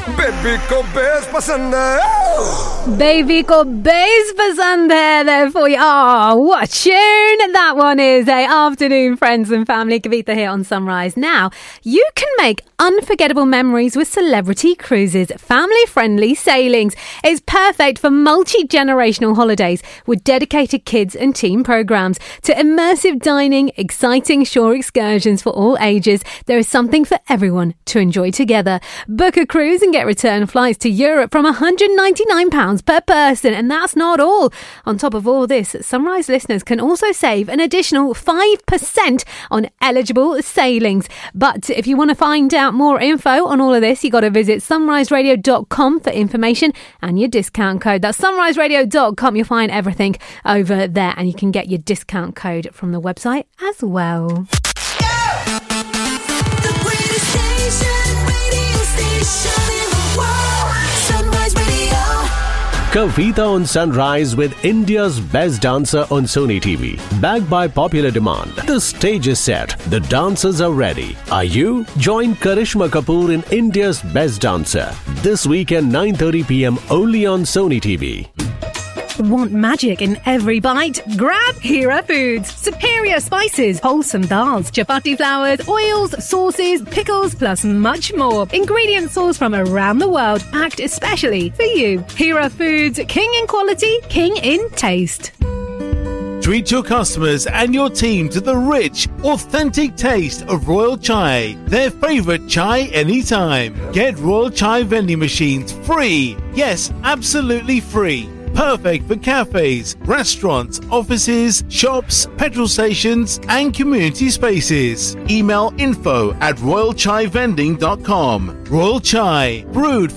Baby को base पसंद है Baby ko bass pasand hai, therefore you are. What a tune that one is. Afternoon, friends and family. Kavita here on Sunrise. Now, you can make unforgettable memories with Celebrity Cruises. Family-friendly sailings. It's perfect for multi-generational holidays with dedicated kids and teen programs. To immersive dining, exciting shore excursions for all ages, there is something for everyone to enjoy together. Book a cruise and get return flights to Europe from £199 per person, and that's not all. On top of all this, Sunrise listeners can also save an additional 5% on eligible sailings. But if you want to find out more info on all of this, you got to visit sunriseradio.com for information and your discount code. That's sunriseradio.com. You'll find everything over there, and you can get your discount code from the website as well. Kavita on Sunrise with India's best dancer on Sony TV. Backed by popular demand. The stage is set. The dancers are ready. Are you? Join Karishma Kapoor in India's best dancer. This weekend 9:30 p.m. only on Sony TV. Want magic in every bite? Grab Hera Foods. Superior spices, wholesome dals, chapati flours, oils, sauces, pickles, plus much more. Ingredients sourced from around the world, packed especially for you. Hera Foods, king in quality, king in taste. Treat your customers and your team to the rich, authentic taste of Royal Chai, their favourite chai anytime. Get Royal Chai vending machines free. Yes, absolutely free. Perfect for cafes, restaurants, offices, shops, petrol stations and community spaces. Email info@royalchaivending.com. Royal Chai, brewed